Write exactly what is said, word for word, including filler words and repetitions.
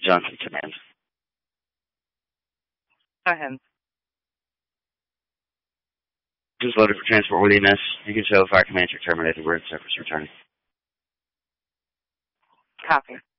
Johnson command. Go ahead. Just loaded for transport worthiness. You can show fire command check terminated. We're in surface returning. Copy.